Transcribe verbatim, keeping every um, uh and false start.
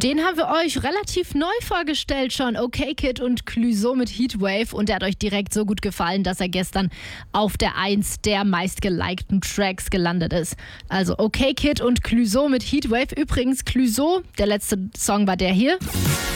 Den haben wir euch relativ neu vorgestellt schon. Okay Kid und Clouseau mit Heatwave. Und der hat euch direkt so gut gefallen, dass er gestern auf der eins der meistgelikten Tracks gelandet ist. Also Okay Kid und Clouseau mit Heatwave. Übrigens Clouseau, der letzte Song war der hier.